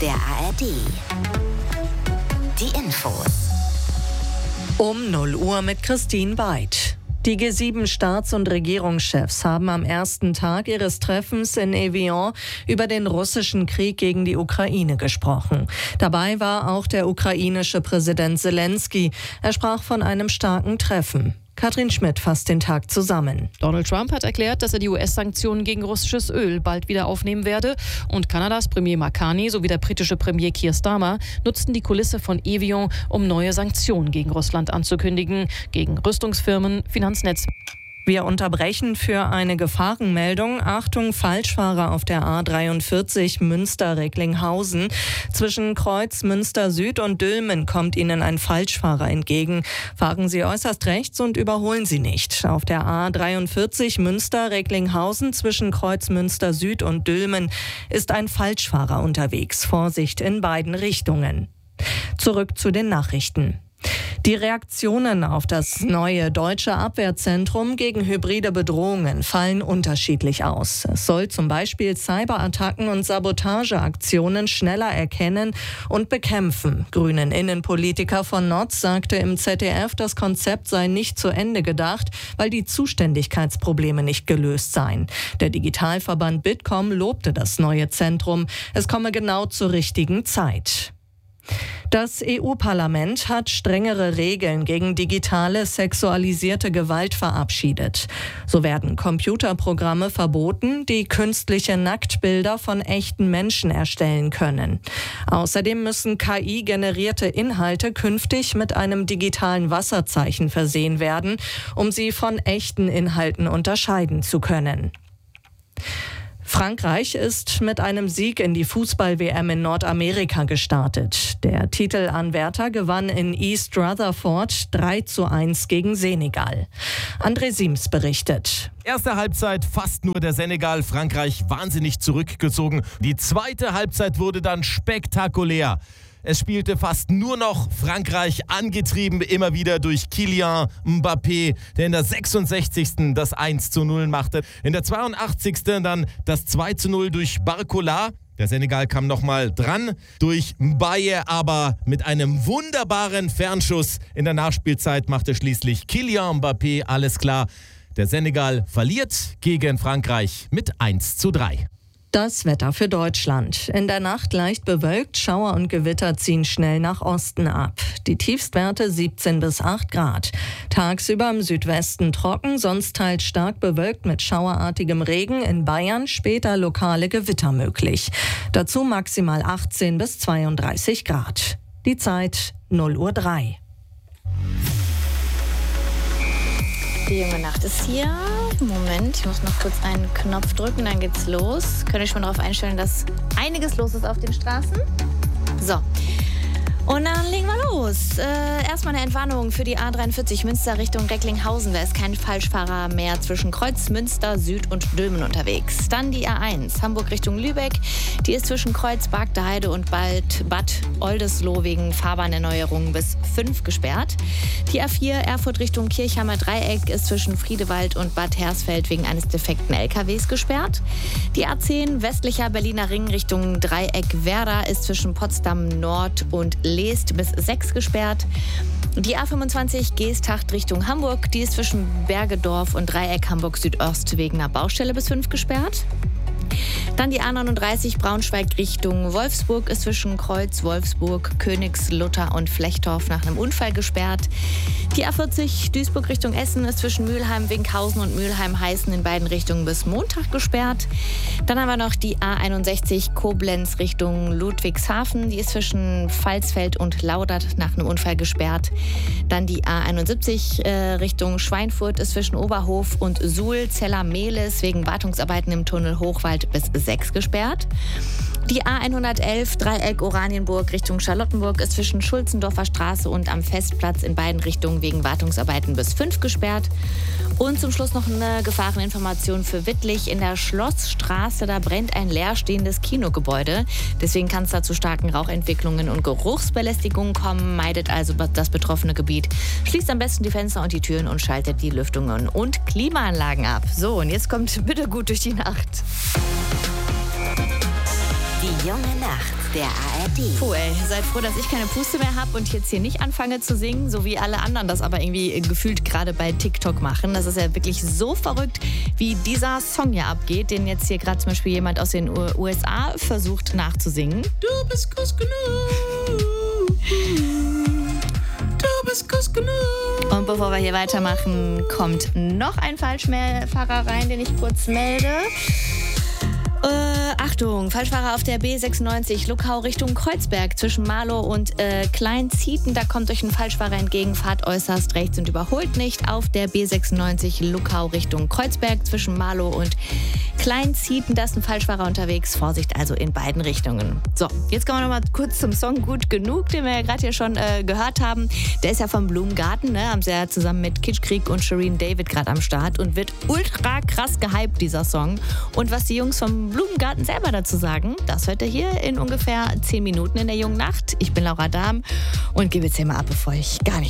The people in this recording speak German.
der ARD. Die Infos. Um 0 Uhr mit Christine Beid. Die G7-Staats- und Regierungschefs haben am ersten Tag ihres Treffens in Evian über den russischen Krieg gegen die Ukraine gesprochen. Dabei war auch der ukrainische Präsident Zelensky. Er sprach von einem starken Treffen. Katrin Schmidt fasst den Tag zusammen. Donald Trump hat erklärt, dass er die US-Sanktionen gegen russisches Öl bald wieder aufnehmen werde. Und Kanadas Premier Mark Carney sowie der britische Premier Keir Starmer nutzten die Kulisse von Evian, um neue Sanktionen gegen Russland anzukündigen. Gegen Rüstungsfirmen, Finanznetz. Wir unterbrechen für eine Gefahrenmeldung. Achtung, Falschfahrer auf der A43 Münster-Recklinghausen. Zwischen Kreuz Münster Süd und Dülmen kommt Ihnen ein Falschfahrer entgegen. Fahren Sie äußerst rechts und überholen Sie nicht. Auf der A43 Münster-Recklinghausen zwischen Kreuz Münster Süd und Dülmen ist ein Falschfahrer unterwegs. Vorsicht in beiden Richtungen. Zurück zu den Nachrichten. Die Reaktionen auf das neue deutsche Abwehrzentrum gegen hybride Bedrohungen fallen unterschiedlich aus. Es soll zum Beispiel Cyberattacken und Sabotageaktionen schneller erkennen und bekämpfen. Grünen Innenpolitiker von Notz sagte im ZDF, das Konzept sei nicht zu Ende gedacht, weil die Zuständigkeitsprobleme nicht gelöst seien. Der Digitalverband Bitkom lobte das neue Zentrum. Es komme genau zur richtigen Zeit. Das EU-Parlament hat strengere Regeln gegen digitale sexualisierte Gewalt verabschiedet. So werden Computerprogramme verboten, die künstliche Nacktbilder von echten Menschen erstellen können. Außerdem müssen KI-generierte Inhalte künftig mit einem digitalen Wasserzeichen versehen werden, um sie von echten Inhalten unterscheiden zu können. Frankreich ist mit einem Sieg in die Fußball-WM in Nordamerika gestartet. Der Titelanwärter gewann in East Rutherford 3:1 gegen Senegal. André Siems berichtet. Erste Halbzeit fast nur der Senegal, Frankreich wahnsinnig zurückgezogen. Die zweite Halbzeit wurde dann spektakulär. Es spielte fast nur noch Frankreich, angetrieben immer wieder durch Kylian Mbappé, der in der 66. das 1:0 machte. In der 82. dann das 2:0 durch Barcola. Der Senegal kam nochmal dran durch Mbaye, aber mit einem wunderbaren Fernschuss in der Nachspielzeit machte schließlich Kylian Mbappé alles klar. Der Senegal verliert gegen Frankreich mit 1:3. Das Wetter für Deutschland. In der Nacht leicht bewölkt, Schauer und Gewitter ziehen schnell nach Osten ab. Die Tiefstwerte 17 bis 8 Grad. Tagsüber im Südwesten trocken, sonst teils stark bewölkt mit schauerartigem Regen. In Bayern später lokale Gewitter möglich. Dazu maximal 18 bis 32 Grad. Die Zeit 0:03 Uhr. Die junge Nacht ist hier. Moment, ich muss noch kurz einen Knopf drücken, dann geht's los. Könnt ihr schon darauf einstellen, dass einiges los ist auf den Straßen? So. Und dann legen wir los. Erstmal eine Entwarnung für die A43 Münster Richtung Recklinghausen. Da ist kein Falschfahrer mehr zwischen Kreuz, Münster, Süd und Dülmen unterwegs. Dann die A1 Hamburg Richtung Lübeck. Die ist zwischen Kreuz, Bargteheide und Bad Oldesloe wegen Fahrbahnerneuerungen bis 5 gesperrt. Die A4 Erfurt Richtung Kirchheimer Dreieck ist zwischen Friedewald und Bad Hersfeld wegen eines defekten LKWs gesperrt. Die A10 westlicher Berliner Ring Richtung Dreieck Werder ist zwischen Potsdam Nord und Leest bis 6 gesperrt. Die A25 Geesthacht Richtung Hamburg, die ist zwischen Bergedorf und Dreieck Hamburg Südost wegen einer Baustelle bis 5 gesperrt. Dann die A39 Braunschweig Richtung Wolfsburg ist zwischen Kreuz, Wolfsburg, Königslutter und Flechtorf nach einem Unfall gesperrt. Die A40 Duisburg Richtung Essen ist zwischen Mülheim, Winkhausen und Mülheim-Heißen in beiden Richtungen bis Montag gesperrt. Dann haben wir noch die A61 Koblenz Richtung Ludwigshafen. Die ist zwischen Pfalzfeld und Laudert nach einem Unfall gesperrt. Dann die A71 Richtung Schweinfurt ist zwischen Oberhof und Suhl, Zeller-Mehlis wegen Wartungsarbeiten im Tunnel Hochwald bis 6 gesperrt. Die A111 Dreieck Oranienburg Richtung Charlottenburg ist zwischen Schulzendorfer Straße und am Festplatz in beiden Richtungen wegen Wartungsarbeiten bis 5 gesperrt. Und zum Schluss noch eine Gefahreninformation für Wittlich. In der Schlossstraße, da brennt ein leerstehendes Kinogebäude. Deswegen kann es da zu starken Rauchentwicklungen und Geruchsbelästigungen kommen. Meidet also das betroffene Gebiet. Schließt am besten die Fenster und die Türen und schaltet die Lüftungen und Klimaanlagen ab. So, und jetzt kommt bitte gut durch die Nacht. Die junge Nacht. der ARD. Puh, ey, seid froh, dass ich keine Puste mehr habe und jetzt hier nicht anfange zu singen, so wie alle anderen das aber irgendwie gefühlt gerade bei TikTok machen. Das ist ja wirklich so verrückt, wie dieser Song hier abgeht, den jetzt hier gerade zum Beispiel jemand aus den USA versucht nachzusingen. Du bist groß genug. Du bist groß genug. Und bevor wir hier weitermachen, kommt noch ein Falschfahrer rein, den ich kurz melde. Achtung, Falschfahrer auf der B96, Luckau Richtung Kreuzberg zwischen Marlow und Kleinzieten. Da kommt euch ein Falschfahrer entgegen, fahrt äußerst rechts und überholt nicht. Auf der B96 Luckau Richtung Kreuzberg zwischen Marlow und Kleinzieten. Da ist ein Falschfahrer unterwegs. Vorsicht also in beiden Richtungen. So, jetzt kommen wir noch mal kurz zum Song Gut Genug, den wir ja gerade hier schon gehört haben. Der ist ja vom Blumengarten, ne? Haben sie ja zusammen mit Kitschkrieg und Shireen David gerade am Start und wird ultra krass gehypt, dieser Song. Und was die Jungs vom Blumengarten selber dazu sagen, das hört ihr hier in ungefähr 10 Minuten in der jungen Nacht. Ich bin Laura Dahm und gebe jetzt hier mal ab, bevor ich gar nicht